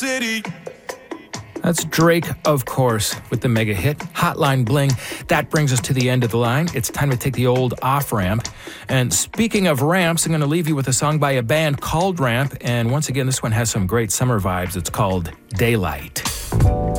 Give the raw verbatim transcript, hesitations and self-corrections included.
City. That's Drake, of course, with the mega hit, Hotline Bling. That brings us to the end of the line. It's time to take the old off-ramp. And speaking of ramps, I'm going to leave you with a song by a band called Ramp. And once again, this one has some great summer vibes. It's called Daylight.